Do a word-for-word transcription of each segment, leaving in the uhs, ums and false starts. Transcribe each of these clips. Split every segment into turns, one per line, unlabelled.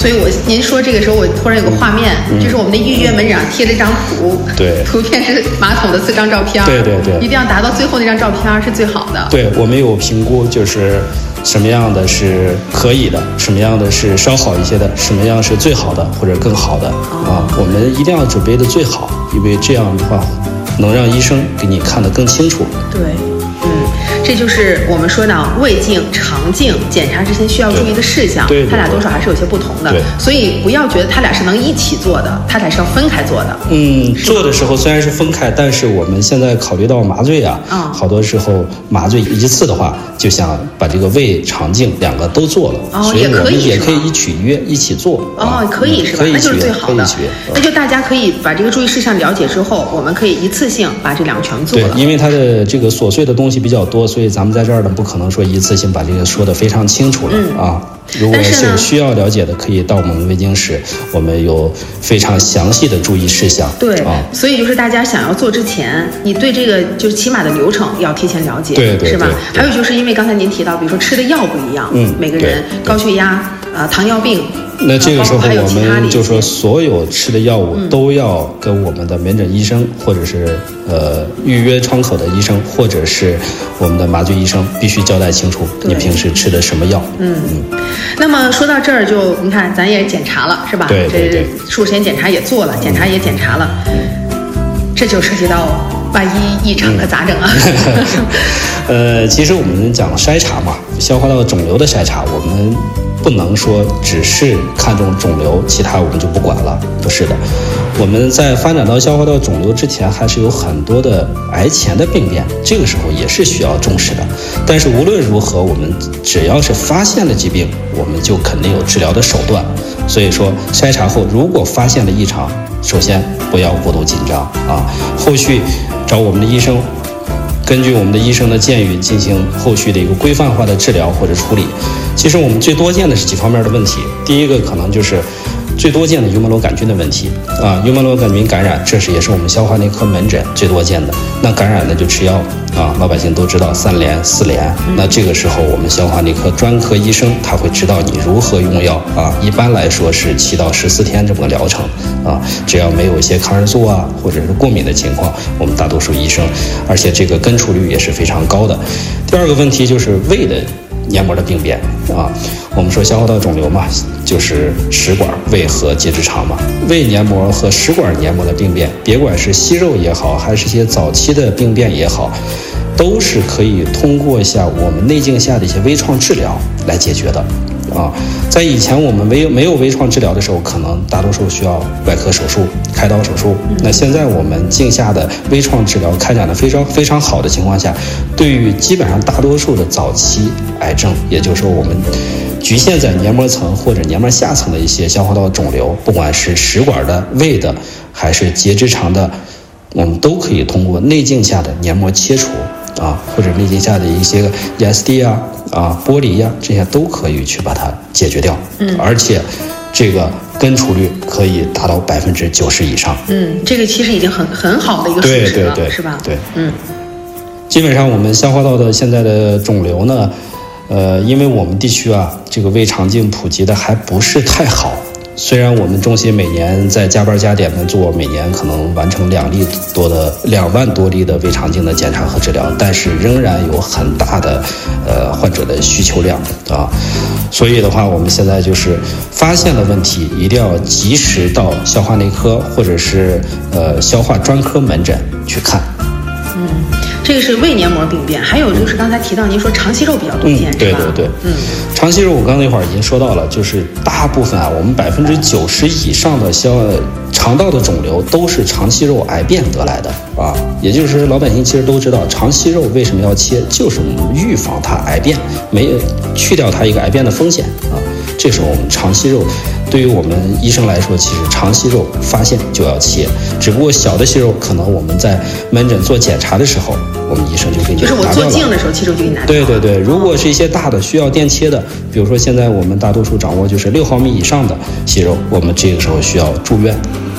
所以我您说这个时候，我突然有个画面，嗯、就是我们的预约门诊上贴了一张图，
对，
图片是马桶的四张照片，
对对对，
一定要达到最后那张照片是最好的。
对，我们有评估，就是什么样的是可以的，什么样的是稍好一些的，什么样是最好的或者更好的、哦、啊，我们一定要准备的最好，因为这样的话能让医生给你看得更清楚。
对。这就是我们说到胃镜、肠镜检查之前需要注意的事项，
对对对，
它俩多少还是有些不同的，所以不要觉得它俩是能一起做的，它俩是要分开做的。
嗯，做的时候虽然是分开，但是我们现在考虑到麻醉啊，嗯、好多时候麻醉一次的话，就想把这个胃、肠镜两个都做了，
哦、
所以我们也可以一起约一起做。
哦，可以是吧？那就是最好的。那就大家可以把这个注意事项了解之后，我们可以一次性把这两个全做了。
对，因为它的这个琐碎的东西比较多，所以咱们在这儿呢不可能说一次性把这个说得非常清楚了、嗯、啊。如果是需要了解的，可以到我们胃镜室，我们有非常详细的注意事项。
对啊，所以就是大家想要做之前，你对这个就是起码的流程要提前了解，
对 对, 对，
是吧？还有就是因为刚才您提到，比如说吃的药不一样，
嗯，
每个人高血压、呃糖尿病。
那这个时候我们就说，所有吃的药物都要跟我们的门诊医生，或者是呃预约窗口的医生，或者是我们的麻醉医生，必须交代清楚你平时吃的什么药。
嗯嗯。那么说到这儿，就你看咱也检查了，是吧？
对对对。
这术前检查也做了，检查也检查了，这就涉及到万一异常可咋整啊？
呃，其实我们讲筛查嘛，消化道肿瘤的筛查，我们不能说只是看重肿瘤，其他我们就不管了，不是的。我们在发展到消化道肿瘤之前，还是有很多的癌前的病变，这个时候也是需要重视的。但是无论如何，我们只要是发现了疾病，我们就肯定有治疗的手段。所以说，筛查后如果发现了异常，首先不要过度紧张啊，后续找我们的医生，根据我们的医生的建议进行后续的一个规范化的治疗或者处理。其实我们最多见的是几方面的问题，第一个可能就是最多见的幽门螺杆菌的问题啊，幽门螺杆菌感染，这是也是我们消化内科门诊最多见的。那感染呢就吃药啊，老百姓都知道三联四联，那这个时候我们消化内科专科医生他会指导你如何用药啊，一般来说是七到十四天这么个疗程啊，只要没有一些抗生素啊或者是过敏的情况，我们大多数医生，而且这个根除率也是非常高的。第二个问题就是胃的黏膜的病变啊，我们说消化道肿瘤嘛，就是食管、胃和结直肠嘛。胃黏膜和食管黏膜的病变，别管是息肉也好，还是一些早期的病变也好，都是可以通过一下我们内镜下的一些微创治疗来解决的。啊，在以前我们没有没有微创治疗的时候，可能大多数需要外科手术、开刀手术。那现在我们镜下的微创治疗开展的非常非常好的情况下，对于基本上大多数的早期癌症，也就是说我们局限在黏膜层或者黏膜下层的一些消化道肿瘤，不管是食管的、胃的还是结直肠的，我们都可以通过内镜下的黏膜切除啊，或者内镜下的一些 E S D 啊、啊剥离呀、啊，这些都可以去把它解决掉。嗯，而且这个根除率可以达到百分之九十以上。嗯，
这个其实已经很很好的一个数值了，
对对对，
是吧？
对，
嗯，
基本上我们消化道的现在的肿瘤呢，呃，因为我们地区啊，这个胃肠镜普及的还不是太好。虽然我们中心每年在加班加点的做，每年可能完成两例多的两万多例的胃肠镜的检查和治疗，但是仍然有很大的呃患者的需求量啊。所以的话，我们现在就是发现了问题，一定要及时到消化内科或者是呃消化专科门诊去看。
嗯，这个是胃黏膜病变，还有就是刚才提到您说肠息肉比较多见，
嗯、对对对，嗯，肠息肉我刚才那会儿已经说到了，就是大部分啊，我们百分之九十以上的消肠道的肿瘤都是肠息肉癌变得来的啊，也就是老百姓其实都知道，肠息肉为什么要切，就是我们预防它癌变，没去掉它一个癌变的风险啊。这时候我们肠息肉，对于我们医生来说，其实肠息肉发现就要切，只不过小的息肉可能我们在门诊做检查的时候，我们医生就给你拿掉了。
就是我做镜的时候，息肉就给你拿掉了。
对对对，如果是一些大的需要电切的，比如说现在我们大多数掌握就是六毫米以上的息肉，我们这个时候需要住院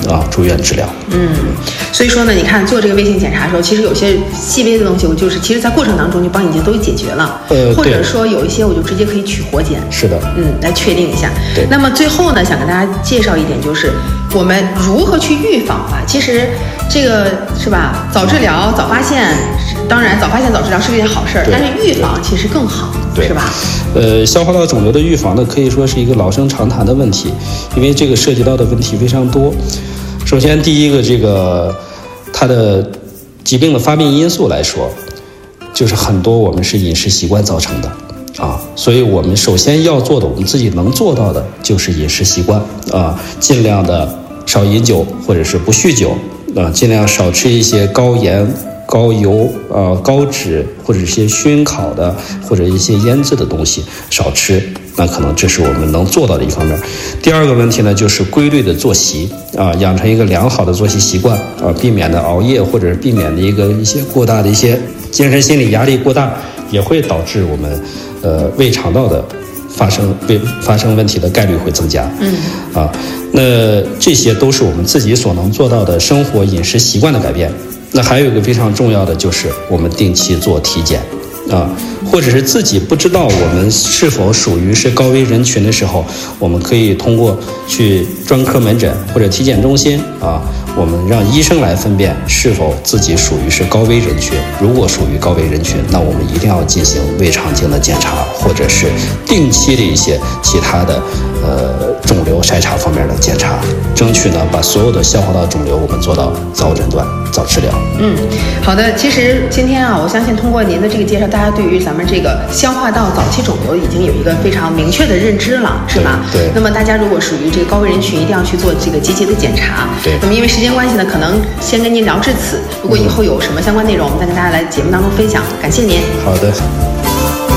啊住院治疗。
嗯，所以说呢，你看做这个胃镜检查的时候，其实有些细微的东西，我就是其实在过程当中就帮你已经都解决了，
呃，
或者说有一些我就直接可以取活检。
是的，
嗯，来确定一下。
对。
那么最后呢，想跟大家介绍一点，就是我们如何去预防吧。其实这个是吧，早治疗、早发现，当然早发现、早治疗是一件好事儿，但是预防其实更好，
对，
是吧？
呃，消化道肿瘤的预防呢，可以说是一个老生常谈的问题，因为这个涉及到的问题非常多。首先，第一个，这个它的疾病的发病因素来说，就是很多我们是饮食习惯造成的啊，所以我们首先要做的，我们自己能做到的就是饮食习惯啊，尽量的少饮酒或者是不酗酒啊，尽量少吃一些高盐、高油、呃高脂或者一些熏烤的或者一些腌制的东西少吃，那可能这是我们能做到的一方面。第二个问题呢，就是规律的作息啊，养成一个良好的作息习惯啊，避免的熬夜或者是避免的一个一些过大的一些精神心理压力过大，也会导致我们呃胃肠道的发生胃发生问题的概率会增加。
嗯
啊，那这些都是我们自己所能做到的生活饮食习惯的改变。那还有一个非常重要的就是我们定期做体检啊，或者是自己不知道我们是否属于是高危人群的时候，我们可以通过去专科门诊或者体检中心啊，我们让医生来分辨是否自己属于是高危人群。如果属于高危人群，那我们一定要进行胃肠镜的检查，或者是定期的一些其他的呃肿瘤筛查方面的检查，争取呢把所有的消化道肿瘤我们做到早诊断、早治疗。
嗯，好的。其实今天啊，我相信通过您的这个介绍，大家对于咱们这个消化道早期肿瘤已经有一个非常明确的认知了，是吧？
对。对，
那么大家如果属于这个高危人群，一定要去做这个积极的检查。
对。
那么因为时间关系呢，可能先跟您聊至此。如果以后有什么相关内容，我们再跟大家来节目当中分享。感谢您。
好的。